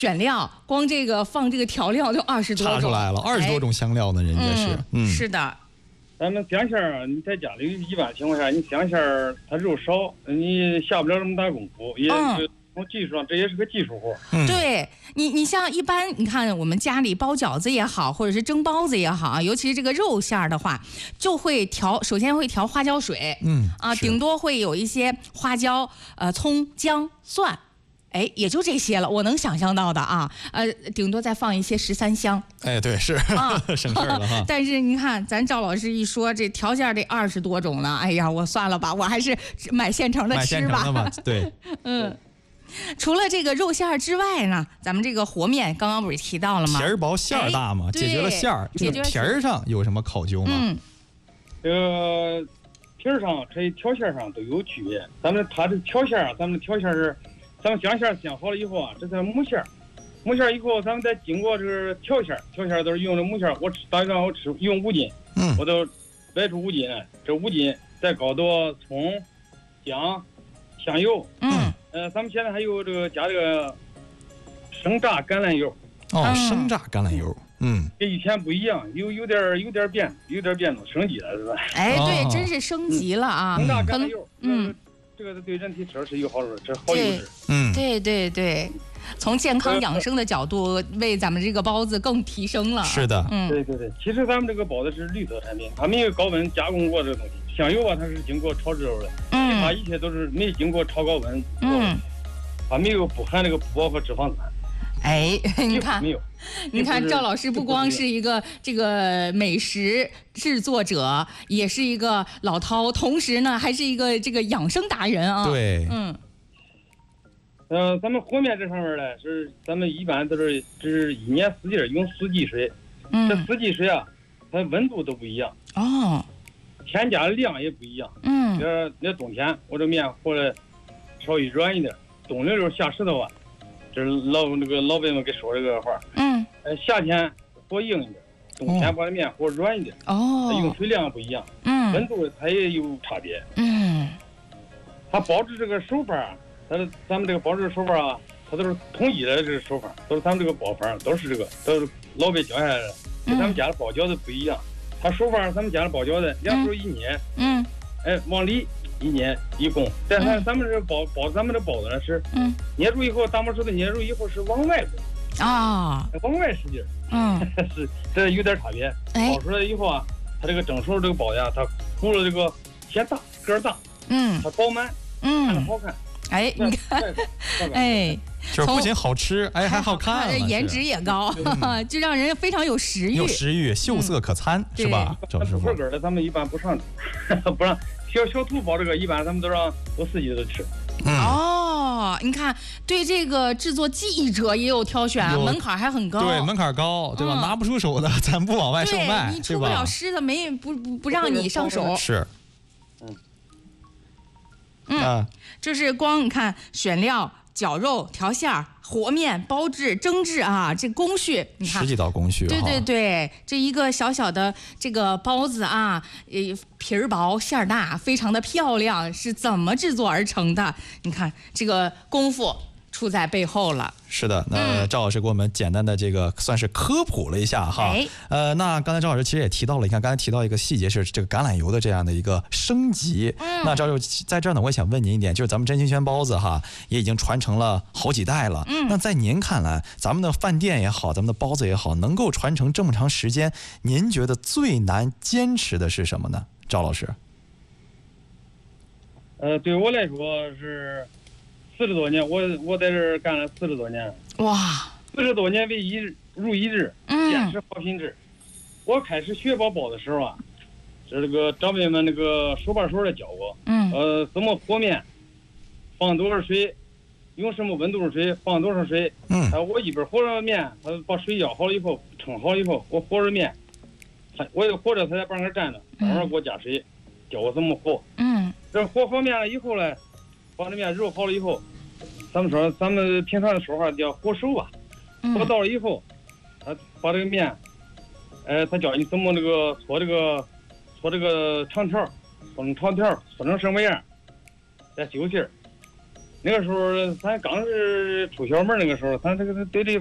选料，光这个放这个调料就20多种， 查出来了20多种香料呢，人家是， 是的。 咱们香馅儿，你在家里一般情况下，你香馅儿它肉少，你下不了这么大功夫，也是从技术上，这也是个技术活。 对你像一般，你看我们家里包饺子也好，或者是蒸包子也好，尤其是这个肉馅儿的话，就会首先会调花椒水，顶多会有一些花椒、葱、姜、蒜。哎，也就这些了，我能想象到的啊，顶多再放一些13香。 哎，对，是省事儿了哈。 但是你看，咱赵老师一说这调馅得20多种呢，哎呀，我算了吧，我还是买现成的吃吧。 买现成的吧，对。 除了这个肉馅儿之外呢，咱们这个和面刚刚不是提到了吗？ 皮儿薄馅儿大嘛，解决了馅儿。这个皮儿上有什么考究吗？ 这个皮儿上和调馅上都有区别。它这调馅啊，咱们调馅是。咱们香馅想好了以后啊，这是木馅以后，咱们再经过这个调馅都是用这木馅。大概我用5斤，我都摆出5斤来。这5斤再搞多葱、姜、香油，咱们现在还有这个加这个生榨橄榄油。 生榨橄榄油， 跟以前不一样，有点变动，升级了是吧？ 哎，对，真是升级了啊！ 生榨橄榄油，这个对人体吃是有好处，这是好油脂。 对，从健康养生的角度，为咱们这个包子更提升了。 是的， 对。其实咱们这个包子是绿色产品，它没有高温加工过这个东西。香油啊，它是经过炒制的，其他一切都是没经过超高温。它没有不含这个不饱和脂肪酸。 哎，你看， 没有。 你看赵老师不光是一个这个美食制作者，也是一个老饕，同时呢还是一个这个养生达人啊。 对， 咱们和面这上面呢，是咱们一般都是只一年四季用四季水。这四季水啊，它温度都不一样。添加的量也不一样。那冬天我这面和的稍微软一点，冬的时候下石头啊。这是老辈们给说这个话。夏天和硬一点，冬天把面和软一点。它用水量不一样。温度它也有差别。它包制这个手法，咱们这个包制手法啊，它都是统一的这个手法，都是咱们这个包法，都是老辈教下来的，跟咱们家的包饺子不一样。它手法咱们家的包饺子2手一捏，往里一捏一拱，但是咱们这包咱们的包子呢是，捏住以后，大拇指头捏住以后是往外拱往外使劲，是这有点差别。包出来以后啊，它这个蒸熟这个包呀，它除了这个显大个大，它饱满，看着好看。 哎，你看，哎， 就是不仅好吃，哎，还好看， 颜值也高，就让人非常有食欲， 秀色可餐，是吧？赵师傅， 合格的咱们一般不上桌，不让。小土包这个一般咱们都让多4季都吃。 你看，对这个制作技艺者也有挑选，门槛还很高。 对，门槛高，对吧？拿不出手的，咱不往外售卖， 你出不了师的，不让你上手。 是。 就是光你看选料、绞肉、调馅儿、和面、包制、蒸制啊，这工序你看 10几道工序。 对，这一个小小的这个包子啊，皮儿薄馅儿大，非常的漂亮，是怎么制作而成的？你看这个功夫出在背后了。 是的，那赵老师给我们简单的这个算是科普了一下哈。那刚才赵老师其实也提到了，你看刚才提到一个细节是这个橄榄油的这样的一个升级。那赵师傅在这儿呢，我也想问您一点，就是咱们真心轩包子哈，也已经传承了好几代了。那在您看来，咱们的饭店也好，咱们的包子也好，能够传承这么长时间，您觉得最难坚持的是什么呢？赵老师？ 对我来说是40多年，我在这儿干了40多年。 哇 ！40多年为如一日，坚持好品质。我开始学包的时候啊，这个长辈们那个手把手的教我。怎么和面，放多少水，用什么温度的水，放多少水。我一边和着面，把水舀好了以后，盛好了以后，我和着面，我又和着他在旁边站着，慢慢给我加水，教我怎么和。这和好面了以后呢，把这面揉好了以后。咱们平常的说话叫和熟吧，和到了以后，把这个面，他教你怎么这个搓这个长条，搓成长条，搓成什么样，再揪馅儿， 那个时候咱刚是出校门那个时候，咱这个对这